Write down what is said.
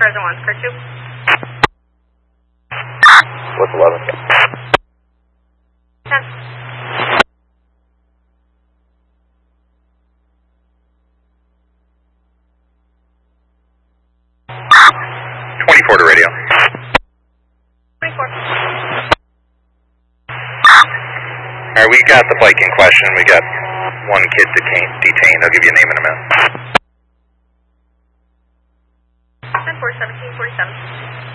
Cars 1, car 2. What's 11? 10. To radio. 24. Alright, we got the bike in question. We got one kid detained. I'll give you a name in a minute. 10-4, 1747.